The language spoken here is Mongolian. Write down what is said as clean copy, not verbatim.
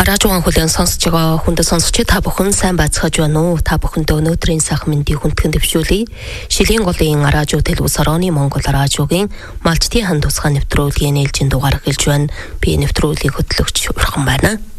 радиогийн хүлээн сонсож байгаа хүндэт сонсогч та бүхэн сайн байцгааж байна уу? Та бүхэндээ өнөөдрийн сайхан мэндийг хүндхэн дэвшүүлье. Шилийн голын радио телевиз орооны Монгол радиогийн малчтын хан тусгай нэвтрүүлгийн ээлжийн дугаар эхэлж байна. Би нэвтрүүлгийн хөтлөгч Урхан байна.